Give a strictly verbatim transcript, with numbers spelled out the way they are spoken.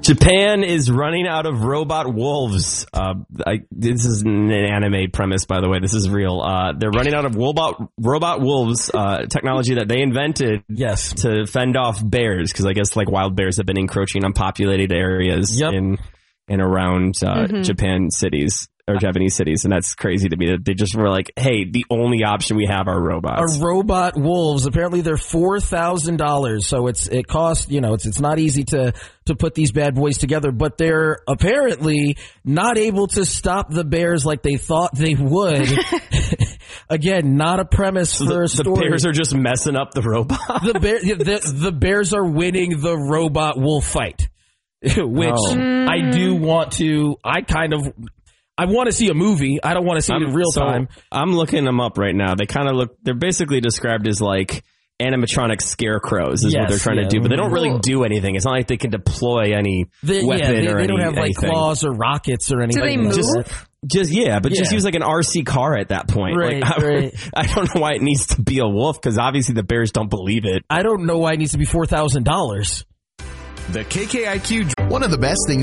Japan is running out of robot wolves. Uh, I, this is an anime premise, by the way. This is real. Uh, they're running out of robot robot wolves, uh, technology that they invented. Yes. To fend off bears, because I guess like wild bears have been encroaching on populated areas yep. in and around uh, mm-hmm. Japan cities. Or Japanese cities, and that's crazy to me that they just were like, hey, the only option we have are robots. Are robot wolves. Apparently they're four thousand dollars, so it's it costs, you know, it's it's not easy to, to put these bad boys together, but they're apparently not able to stop the bears like they thought they would. Again, not a premise so for the, a story. The bears are just messing up the robot? The, bear, the, the bears are winning the robot wolf fight, which oh. I do want to, I kind of... I want to see a movie. I don't want to see I'm, it in real so time. I'm looking them up right now. They kind of look, they're basically described as like animatronic scarecrows is yes, what they're trying yeah. to do, but they don't really well, do anything. It's not like they can deploy any the, weapon yeah, they, or they any, don't have like anything. claws or rockets or anything. Do they like move? that. Just, just yeah, but yeah. just use like an R C car at that point. Right, like, I, right. I don't know why it needs to be a wolf, because obviously the bears don't believe it. I don't know why it needs to be four thousand dollars. The K K I Q. One of the best things